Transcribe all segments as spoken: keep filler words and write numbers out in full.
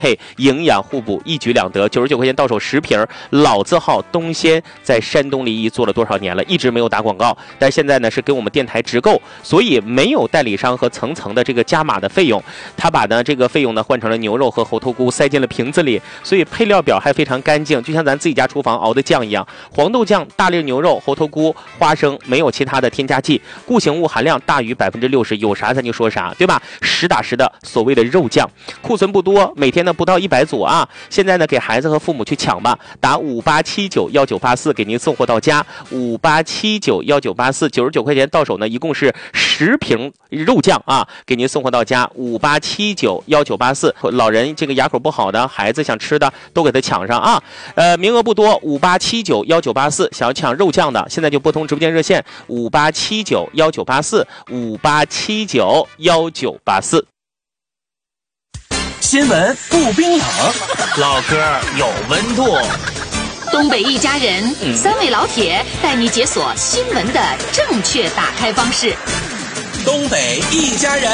嘿，营养互补，一举两得，九十九块钱到手十瓶。老字号东鲜在山东临沂做了多少年了，一直没有打广告，但现在呢是给我们电台直购，所以没有代理商和层层的这个加码的费用。他把呢这个费用呢换成了牛肉和猴头菇，塞进了瓶子里，所以配料表还非常干净，就像咱自己家厨房熬的酱一样。黄豆酱、大粒牛肉、猴头菇、花生，没有其他的添加剂，固形物含量大于百分之六十，有啥咱就说啥，对吧？实打实的所谓的肉酱，库存不多，每天呢不到一百组啊。现在呢给孩子和父母去抢吧，打五八七九幺九八四给您送货到家，五八七九幺九八四，九十九块钱到手呢，一共是十瓶肉酱啊，给您送货到家，五八七九幺九八四。老人这个牙口不好的，孩子想吃的都给他抢上啊。呃，名额不多，五八七九幺九八四，想要抢肉酱的，现在就拨通直播间热线五八七九幺九八四，五八七九幺九八四。 新闻不冰冷，老歌有温度。 东北一家人，嗯、三位老铁带你解锁新闻的正确打开方式。 东北一家人。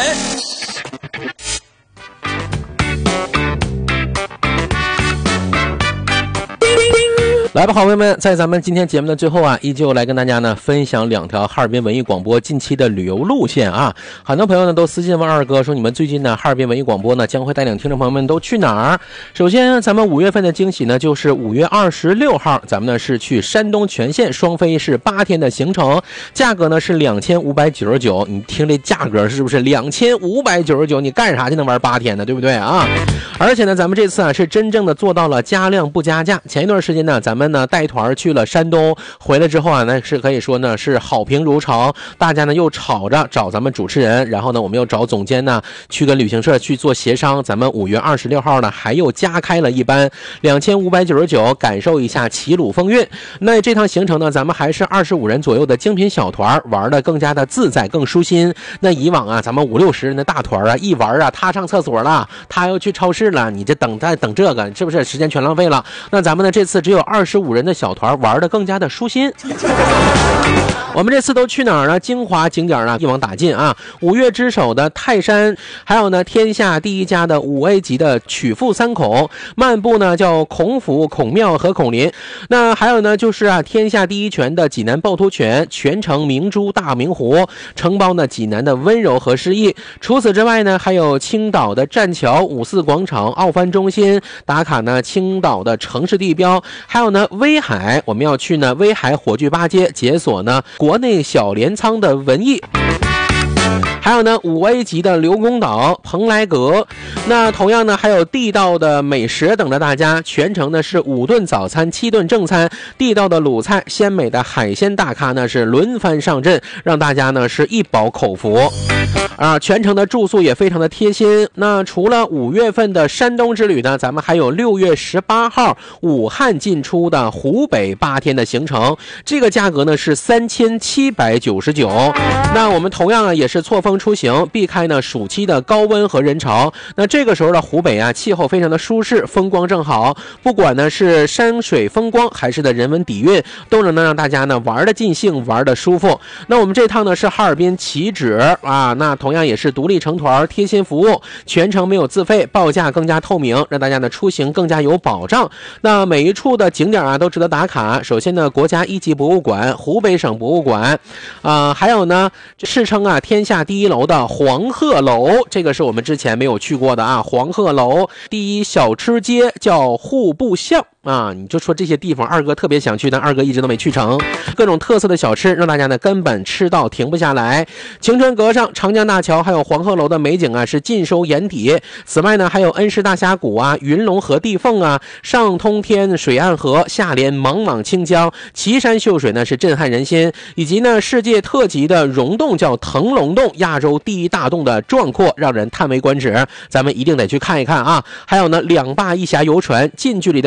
来吧，好朋友们，在咱们今天节目的最后啊，依旧来跟大家呢分享两条哈尔滨文艺广播近期的旅游路线啊。很多朋友呢都私信问二哥说，你们最近呢哈尔滨文艺广播呢将会带领听众朋友们都去哪儿？首先，咱们五月份的惊喜呢就是五月二十六号，咱们呢是去山东全县双飞是八天的行程，价格呢是两千五百九十九。你听这价格是不是两千五百九十九？你干啥就能玩八天呢？对不对啊？而且呢，咱们这次啊是真正的做到了加量不加价。前一段时间呢，咱们呢带团去了山东，回来之后啊，那是可以说呢是好评如潮，大家呢又吵着找咱们主持人，然后呢我们又找总监呢去跟旅行社去做协商，咱们五月二十六号呢还又加开了一班两千五百九十九，感受一下齐鲁风韵。那这趟行程呢，咱们还是二十五人左右的精品小团，玩的更加的自在，更舒心。那以往啊，咱们五六十人的大团啊，一玩啊，他上厕所了，他要去超市了，你这等待等这个，是不是时间全浪费了？那咱们呢这次只有二十五人的小团，玩的更加的舒心。我们这次都去哪儿呢？精华景点呢一网打尽啊！五岳之首的泰山，还有呢天下第一家的五 A 级的曲阜三孔，漫步呢叫孔府、孔庙和孔林。那还有呢就是啊天下第一泉的济南趵突泉，全程明珠大明湖，承包呢济南的温柔和诗意。除此之外呢，还有青岛的栈桥、五四广场、奥帆中心，打卡呢青岛的城市地标。还有呢威海，我们要去呢威海火炬八街，解锁呢国内小镰仓的文艺。还有呢五 A 级的刘公岛、蓬莱阁，那同样呢还有地道的美食等着大家。全程呢是五顿早餐七顿正餐，地道的鲁菜，鲜美的海鲜大咖呢是轮番上阵，让大家呢是一饱口福啊。全程的住宿也非常的贴心。那除了五月份的山东之旅呢，咱们还有六月十八号武汉进出的湖北八天的行程，这个价格呢是三千七百九十九。那我们同样啊也是错峰出行，避开呢暑期的高温和人潮。那这个时候的湖北啊，气候非常的舒适，风光正好，不管呢是山水风光还是的人文底蕴，都能让大家呢玩的尽兴，玩的舒服。那我们这趟呢是哈尔滨起止啊，那同样也是独立成团，贴心服务，全程没有自费，报价更加透明，让大家呢出行更加有保障。那每一处的景点啊都值得打卡。首先呢，国家一级博物馆、湖北省博物馆啊、呃，还有呢世称啊天下第一楼的黄鹤楼，这个是我们之前没有去过的啊。黄鹤楼第一小吃街叫户部巷啊，你就说这些地方二哥特别想去，但二哥一直都没去成。各种特色的小吃让大家呢根本吃到停不下来。晴川阁上、长江大桥还有黄鹤楼的美景啊是尽收眼底。此外呢还有恩施大峡谷啊、云龙河地缝啊、上通天水岸河，下连莽莽清江，奇山秀水呢是震撼人心，以及呢世界特级的溶洞叫腾龙洞，亚洲第一大洞的壮阔让人叹为观止，咱们一定得去看一看啊。还有呢两坝一峡游船，近距离的观赏啊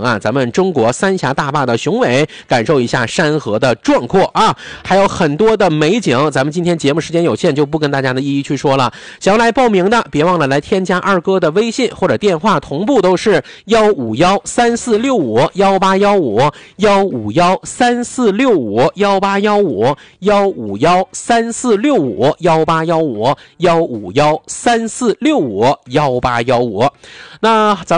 啊咱们中国三峡大坝的雄伟，感受一下山河的壮阔啊，还有很多的美景，咱们今天节目时间有限，就不跟大家呢一一去说了。想要来报名的，别忘了来添加二哥的微信或者电话，同步都是幺五幺三四六五幺八幺五幺五幺三四六五幺八幺五幺五幺三四六五幺八幺五幺五幺三四六五幺八幺五。那咱们